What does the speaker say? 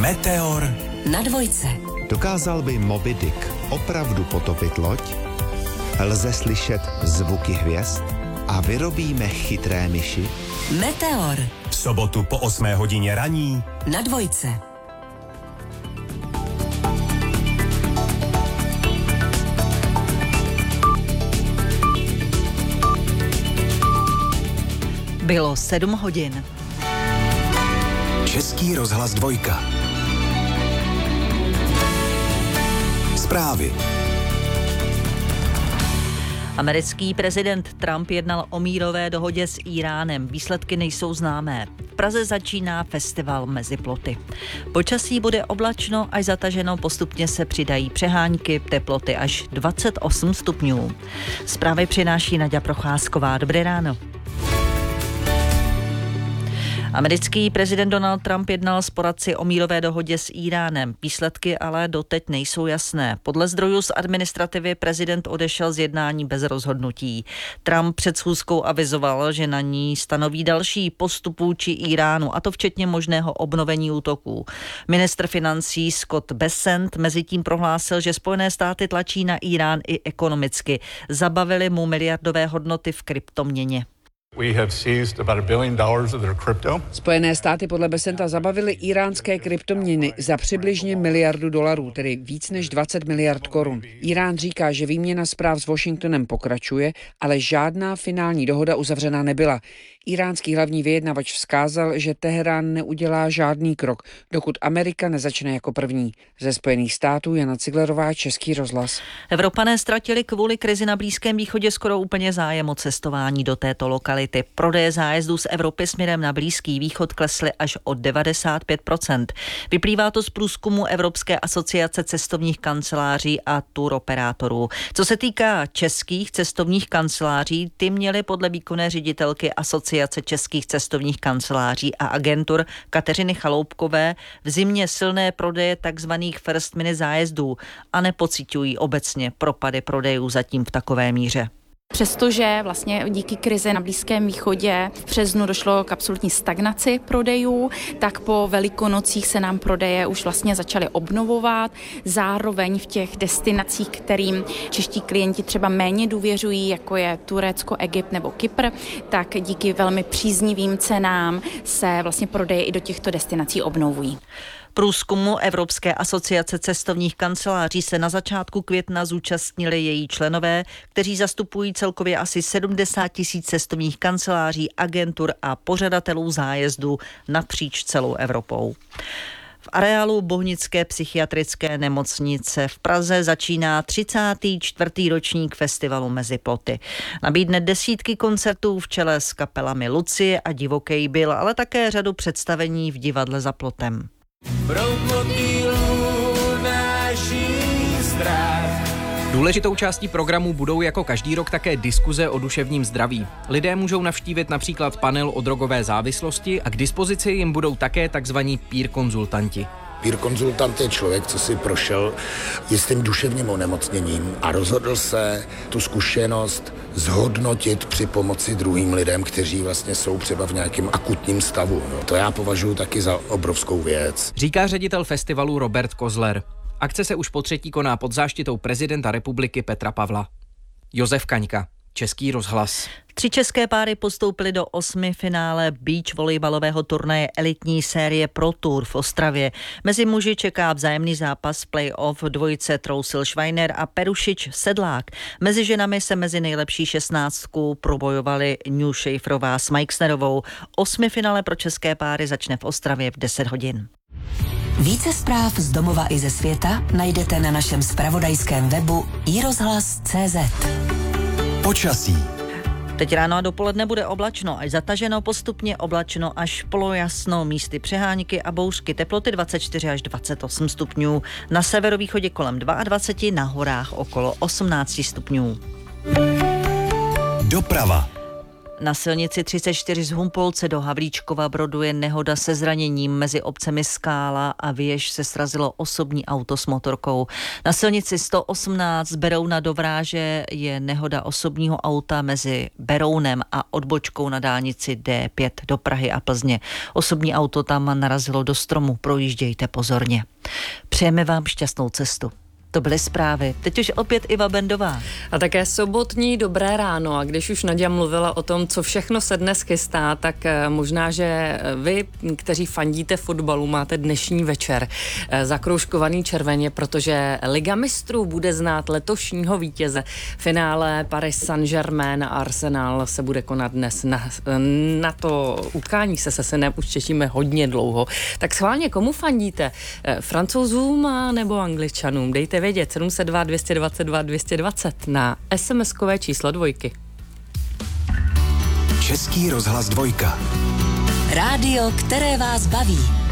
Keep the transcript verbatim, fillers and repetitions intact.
Meteor na dvojce. Dokázal by Moby Dick opravdu potopit loď? Lze slyšet zvuky hvězd? A vyrobíme chytré myši? Meteor. V sobotu po osmé hodině raní na dvojce. Bylo sedm hodin. Český rozhlas dvojka. Zprávy. Americký prezident Trump jednal o mírové dohodě s Íránem. Výsledky nejsou známé. V Praze začíná festival mezi ploty. Počasí bude oblačno až zataženo, postupně se přidají přehánky, teploty až dvacet osm stupňů. Zprávy přináší Naďa Procházková. Dobré ráno. Americký prezident Donald Trump jednal s poradci o mírové dohodě s Íránem. Výsledky ale doteď nejsou jasné. Podle zdrojů z administrativy prezident odešel z jednání bez rozhodnutí. Trump před schůzkou avizoval, že na ní stanoví další postup vůči Íránu, a to včetně možného obnovení útoků. Ministr financí Scott Bessent mezitím prohlásil, že Spojené státy tlačí na Írán i ekonomicky. Zabavili mu miliardové hodnoty v kryptoměně. Spojené státy podle Bessenta zabavily íránské kryptoměny za přibližně miliardu dolarů, tedy víc než dvacet miliard korun. Írán říká, že výměna zpráv s Washingtonem pokračuje, ale žádná finální dohoda uzavřena nebyla. Iránský hlavní vyjednavač vzkázal, že Teherán neudělá žádný krok, dokud Amerika nezačne jako první. Ze Spojených států Jana Ciglerová, Český rozhlas. Evropané ztratili kvůli krizi na Blízkém východě skoro úplně zájem o cestování do této lokality. Prodeje zájezdů z Evropy směrem na Blízký východ klesly až o devadesát pět procent. Vyplývá to z průzkumu Evropské asociace cestovních kanceláří a turoperátorů. Co se týká českých cestovních kanceláří, ty měly podle výkonné ředitelky asociace českých cestovních kanceláří a agentur Kateřiny Chaloupkové v zimě silné prodeje takzvaných first minute zájezdů a nepociťují obecně propady prodejů zatím v takové míře. Přestože vlastně díky krizi na Blízkém východě v březnu došlo k absolutní stagnaci prodejů, tak po Velikonocích se nám prodeje už vlastně začaly obnovovat. Zároveň v těch destinacích, kterým čeští klienti třeba méně důvěřují, jako je Turecko, Egypt nebo Kypr, tak díky velmi příznivým cenám se vlastně prodeje i do těchto destinací obnovují. Průzkumu Evropské asociace cestovních kanceláří se na začátku května zúčastnili její členové, kteří zastupují celkově asi sedmdesát tisíc cestovních kanceláří, agentur a pořadatelů zájezdů napříč celou Evropou. V areálu Bohnické psychiatrické nemocnice v Praze začíná třicátý čtvrtý ročník festivalu Mezi ploty. Nabídne desítky koncertů v čele s kapelami Lucie a Divokej byl, ale také řadu představení v divadle Za plotem. Důležitou částí programu budou jako každý rok také diskuze o duševním zdraví. Lidé můžou navštívit například panel o drogové závislosti a k dispozici jim budou také takzvaní peer konzultanti. Peer konzultant je člověk, co si prošel jistým duševním onemocněním a rozhodl se tu zkušenost zhodnotit při pomoci druhým lidem, kteří vlastně jsou třeba v nějakém akutním stavu. No, to já považuji taky za obrovskou věc. Říká ředitel festivalu Robert Kozler. Akce se už po třetí koná pod záštitou prezidenta republiky Petra Pavla. Josef Kaňka, Český rozhlas. Tři české páry postoupily do osmi finále beach volejbalového turnaje elitní série Pro Tour v Ostravě. Mezi muži čeká vzájemný zápas playoff dvojice Trousil-Schweiner a Perušič-Sedlák. Mezi ženami se mezi nejlepší šestnáctku probojovali New Schaeferová s Meixnerovou. Osmi finále pro české páry začne v Ostravě v deset hodin. Více zpráv z domova i ze světa najdete na našem zpravodajském webu i rozhlas tečka cé zet. Počasí. Teď ráno a dopoledne bude oblačno až zataženo, postupně oblačno až polojasno, místy přehánky a bouřky, teploty dvacet čtyři až dvacet osm stupňů, na severovýchodě kolem dvacet dva, na horách okolo osmnáct stupňů. Doprava. Na silnici třicet čtyři z Humpolce do Havlíčkova Brodu je nehoda se zraněním. Mezi obcemi Skála a Věž se srazilo osobní auto s motorkou. Na silnici sto osmnáct z Berouna do Vráže je nehoda osobního auta mezi Berounem a odbočkou na dálnici D pět do Prahy a Plzně. Osobní auto tam narazilo do stromu, projíždějte pozorně. Přejeme vám šťastnou cestu. To byly zprávy. Teď už opět Iva Bendová. A také sobotní dobré ráno. A když už Naďa mluvila o tom, co všechno se dnes chystá, tak možná, že vy, kteří fandíte fotbalu, máte dnešní večer zakroužkovaný červeně, protože Liga mistrů bude znát letošního vítěze. Finále Paris Saint-Germain a Arsenal se bude konat dnes. Na, na to utkání se se synem už těšíme hodně dlouho. Tak schválně, komu fandíte? Francouzům nebo Angličanům? Dejte vědět sedm set dva dvě stě dvacet dva dvě stě dvacet na es em eskové číslo dvojky. Český rozhlas dvojka. Rádio, které vás baví.